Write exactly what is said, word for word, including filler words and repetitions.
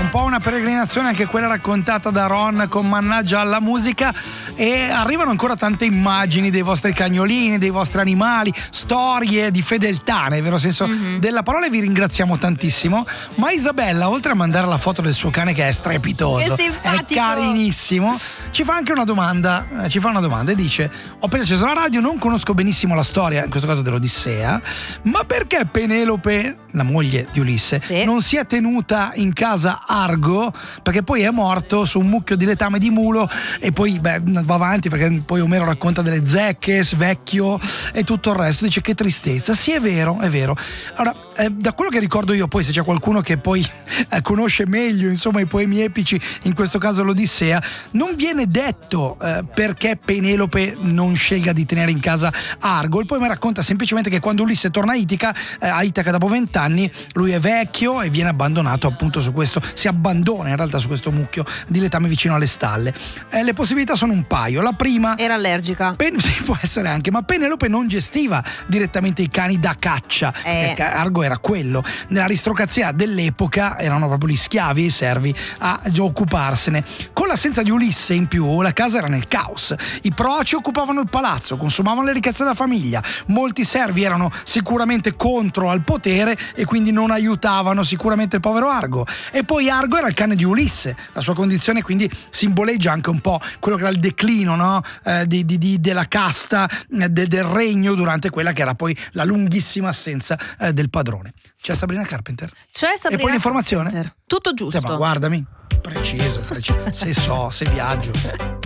un po' una peregrinazione anche quella raccontata da Ron con Mannaggia alla musica, e arrivano ancora tante immagini dei vostri cagnolini, dei vostri animali, storie di fedeltà nel vero senso mm-hmm. della parola, e vi ringraziamo tantissimo. Ma Isabella, oltre a mandare la foto del suo cane che è strepitoso, che è carinissimo, ci fa anche una domanda, eh, ci fa una domanda e dice: ho appena acceso la radio, non conosco benissimo la storia, in questo caso dell'Odissea, ma perché Penelope, la moglie di Ulisse, sì. non si è tenuta in casa Argo, perché poi è morto su un mucchio di letame di mulo, e poi beh, va avanti perché poi Omero racconta delle zecche, svecchio e tutto il resto, dice che tristezza. Sì, è vero, è vero. Allora, eh, da quello che ricordo io, poi se c'è qualcuno che poi eh, conosce meglio insomma i poemi epici, in questo caso l'Odissea, non viene detto eh, perché Penelope non scelga di tenere in casa Argo. Il poema racconta semplicemente che quando Ulisse torna a Itica, eh, a Itaca dopo vent'anni, lui è vecchio e viene abbandonato appunto su questo, si abbandona in realtà su questo mucchio di letame vicino alle stalle. Eh, le possibilità sono un paio. La prima, era allergica. Pen- sì, può essere anche, ma Penelope non gestiva direttamente i cani da caccia, eh. perché Argo era quello. Nell'aristocrazia dell'epoca erano proprio gli schiavi e i servi a occuparsene. Con l'assenza di Ulisse in più, la casa era nel caos. I proci occupavano il palazzo, consumavano le ricchezze della famiglia, molti servi erano sicuramente contro al potere e quindi non aiutavano sicuramente il povero Argo. E poi Argo era il cane di Ulisse, la sua condizione quindi simboleggia anche un po' quello che era il declino, no? eh, di, di, di, della casta, eh, de, del regno durante quella che era poi la lunghissima assenza eh, del padrone. C'è Sabrina Carpenter? C'è Sabrina e poi l'informazione? Carpenter. Tutto giusto. Sì, ma guardami, preciso, preciso. Se so, se viaggio.